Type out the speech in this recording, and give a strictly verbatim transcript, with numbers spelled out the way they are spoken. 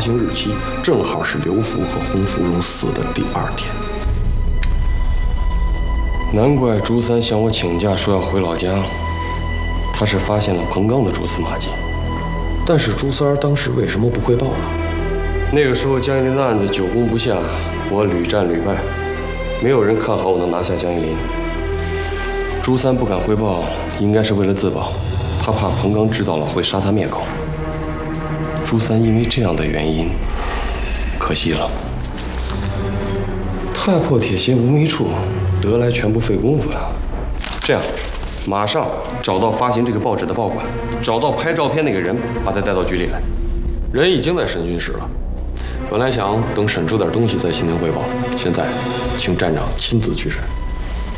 行日期正好是刘福和洪芙蓉死的第二天。难怪朱三向我请假说要回老家，他是发现了彭刚的蛛丝马迹。但是朱三儿当时为什么不汇报呢？那个时候江一林的案子久攻不下，我屡战屡败，没有人看好我能拿下江一林。朱三不敢汇报，应该是为了自保，他怕彭刚知道了会杀他灭口。朱三因为这样的原因，可惜了。踏破铁鞋无觅处，得来全不费工夫啊。这样，马上找到发行这个报纸的报馆，找到拍照片那个人，把他带到局里来。人已经在审讯室了。本来想等审出点东西再进行汇报，现在请站长亲自去审。